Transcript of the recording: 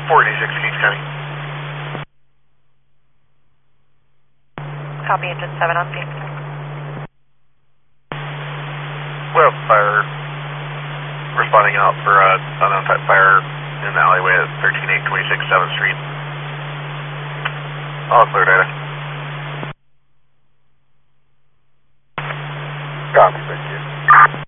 486 Kings County. Copy, engine 7 on scene. We have fire responding out for unknown type fire in the alleyway at 13826 7th Street. All clear data.